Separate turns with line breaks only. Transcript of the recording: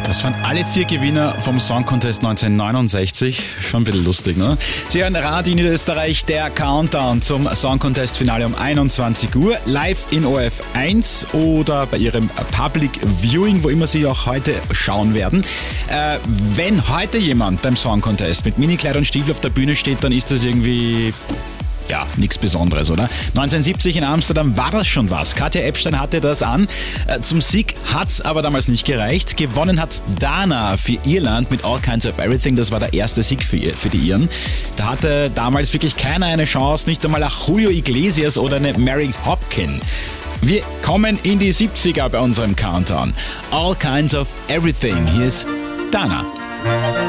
Das waren alle 4 Gewinner vom Song Contest 1969. Schon ein bisschen lustig, ne? Sie hören Radio Niederösterreich, der Countdown zum Song Contest Finale um 21 Uhr. Live in ORF1 oder bei Ihrem Public Viewing, wo immer Sie auch heute schauen werden. Wenn heute jemand beim Song Contest mit Minikleid und Stiefel auf der Bühne steht, dann ist das irgendwie... ja, nichts Besonderes, oder? 1970 in Amsterdam war das schon was. Katja Epstein hatte das an. Zum Sieg hat's aber damals nicht gereicht. Gewonnen hat Dana für Irland mit All Kinds of Everything. Das war der erste Sieg für die Iren. Da hatte damals wirklich keiner eine Chance, nicht einmal auch Julio Iglesias oder eine Mary Hopkin. Wir kommen in die 70er bei unserem Countdown. All Kinds of Everything. Hier ist Dana.